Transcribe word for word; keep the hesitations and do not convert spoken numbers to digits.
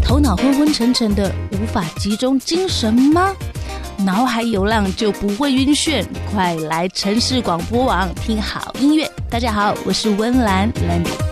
头脑昏昏沉沉的，无法集中精神吗？脑海有浪就不会晕眩，快来城市广播网听好音乐。大家好，我是温岚 Landy。